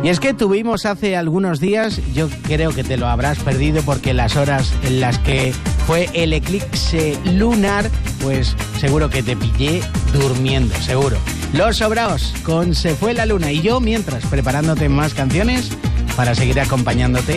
Y es que tuvimos hace algunos días, yo creo que te lo habrás perdido porque las horas en las que fue el eclipse lunar, pues seguro que te pillé durmiendo, seguro. Los Sobraos con Se fue la luna y yo mientras preparándote más canciones para seguir acompañándote